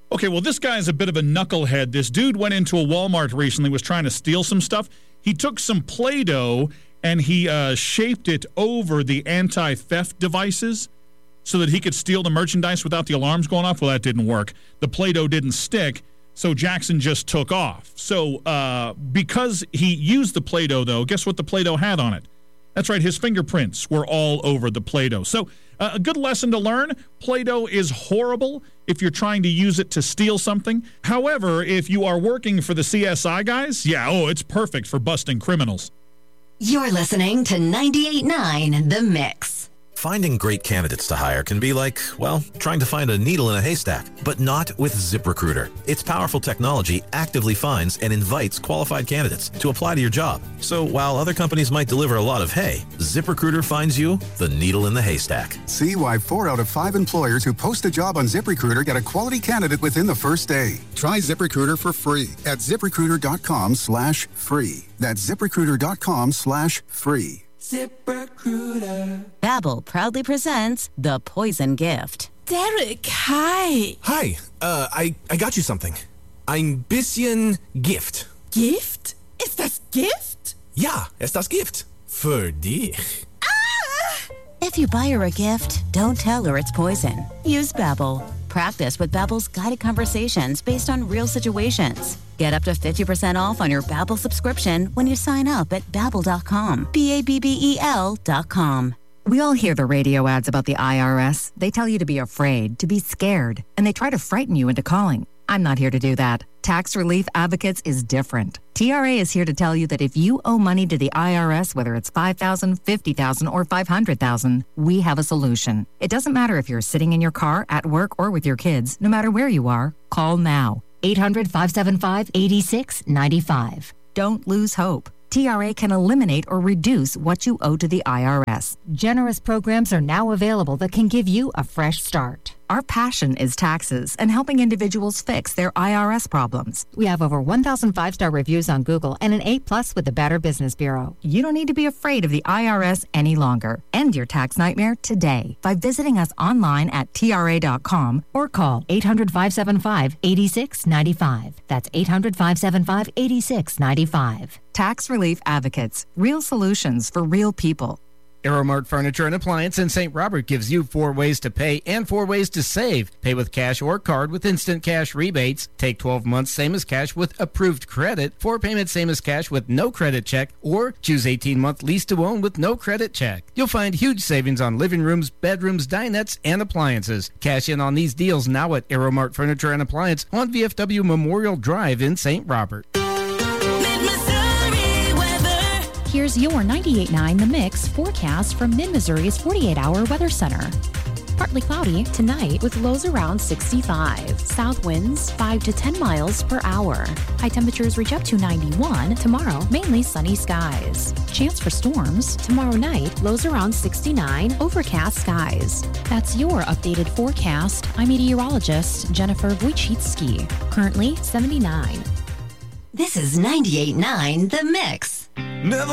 Okay, well, this guy's a bit of a knucklehead. This dude went into a Walmart recently, was trying to steal some stuff. He took some Play-Doh and he shaped it over the anti-theft devices so that he could steal the merchandise without the alarms going off. Well, that didn't work. The Play-Doh didn't stick, so Jackson just took off. So because he used the Play-Doh, though, guess what the Play-Doh had on it? That's right, his fingerprints were all over the Play-Doh. So a good lesson to learn, Play-Doh is horrible if you're trying to use it to steal something. However, if you are working for the CSI guys, it's perfect for busting criminals. You're listening to 98.9 The Mix. Finding great candidates to hire can be like, well, trying to find a needle in a haystack, but not with ZipRecruiter. Its powerful technology actively finds and invites qualified candidates to apply to your job. So while other companies might deliver a lot of hay, ZipRecruiter finds you the needle in the haystack. See why 4 out of 5 employers who post a job on ZipRecruiter get a quality candidate within the first day. Try ZipRecruiter for free at ZipRecruiter.com/free. That's ZipRecruiter.com/free. ZipRecruiter. Babbel proudly presents The Poison Gift. Derek, hi. Hi, I got you something. Ein bisschen Gift. Gift? Ist das Gift? Ja, ist das Gift. Für dich. If you buy her a gift, don't tell her it's poison. Use Babbel. Practice with Babbel's guided conversations based on real situations. Get up to 50% off on your Babbel subscription when you sign up at Babbel.com. Babbel.com. We all hear the radio ads about the IRS. They tell you to be afraid, to be scared, and they try to frighten you into calling. I'm not here to do that. Tax Relief Advocates is different. TRA is here to tell you that if you owe money to the IRS, whether it's $5,000, $50,000, or $500,000, we have a solution. It doesn't matter if you're sitting in your car, at work, or with your kids. No matter where you are, call now. 800-575-8695. Don't lose hope. TRA can eliminate or reduce what you owe to the IRS. Generous programs are now available that can give you a fresh start. Our passion is taxes and helping individuals fix their IRS problems. We have over 1,000 5-star reviews on Google and an A+ with the Better Business Bureau. You don't need to be afraid of the IRS any longer. End your tax nightmare today by visiting us online at TRA.com or call 800-575-8695. That's 800-575-8695. Tax Relief Advocates. Real solutions for real people. Aeromart Furniture and Appliance in St. Robert gives you 4 ways to pay and 4 ways to save. Pay with cash or card with instant cash rebates. Take 12 months same as cash with approved credit. 4 payments same as cash with no credit check. Or choose 18-month lease to own with no credit check. You'll find huge savings on living rooms, bedrooms, dinettes, and appliances. Cash in on these deals now at Aeromart Furniture and Appliance on VFW Memorial Drive in St. Robert. Here's your 98.9 The Mix forecast from Mid-Missouri's 48-hour weather center. Partly cloudy tonight with lows around 65. South winds 5 to 10 miles per hour. High temperatures reach up to 91. Tomorrow, mainly sunny skies. Chance for storms tomorrow night, lows around 69. Overcast skies. That's your updated forecast. I'm meteorologist Jennifer Wojcicki. Currently 79. This is 98.9 The Mix. Never